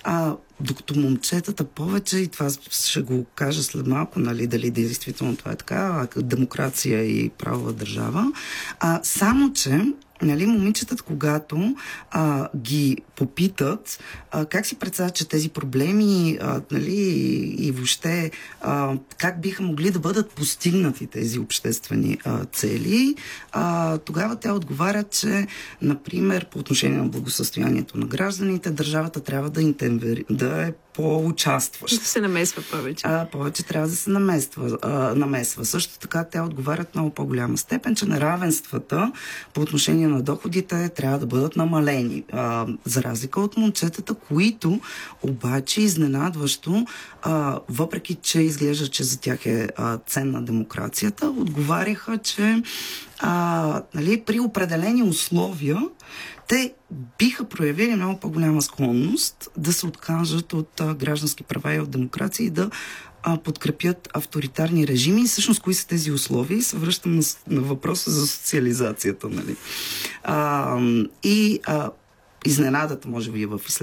Докато момчетата повече, и това ще го кажа след малко, нали, дали действително това е така, демокрация и правова държава, само че нали, момичетата, когато ги попитат как си представят, че тези проблеми нали, и въобще как биха могли да бъдат постигнати тези обществени цели, тогава те отговарят, че например по отношение на благосъстоянието на гражданите, държавата трябва да е по-участваща. Да се намесва повече. Повече трябва да се намесва. Също така те отговарят много по-голяма степен, че неравенствата по отношение на доходите трябва да бъдат намалени. За разлика от момчетата, които обаче изненадващо, въпреки че изглежда, че за тях е ценна демокрацията, отговаряха, че нали, при определени условия те биха проявили много по-голяма склонност да се откажат от граждански права и от демокрация и да подкрепят авторитарни режими. И всъщност, кои са тези условия? И се връщам на въпроса за социализацията. Нали? Изненадата, може би, в